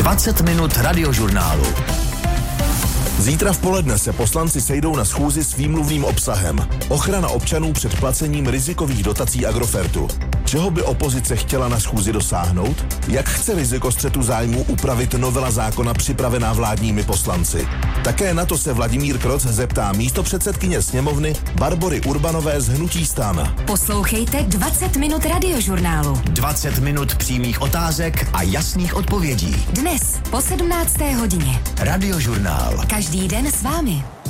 20 minut radiožurnálu. Zítra v poledne se poslanci sejdou na schůzi s výmluvným obsahem. Ochrana občanů před placením rizikových dotací Agrofertu. Čeho by opozice chtěla na schůzi dosáhnout? Jak chce riziko střetu zájmů upravit novela zákona připravená vládními poslanci? Také na to se Vladimír Kroc zeptá místopředsedkyně sněmovny Barbory Urbanové z hnutí STAN. Poslouchejte 20 minut radiožurnálu. 20 minut přímých otázek a jasných odpovědí. Dnes po 17. hodině. Radiožurnál. Každý den s vámi.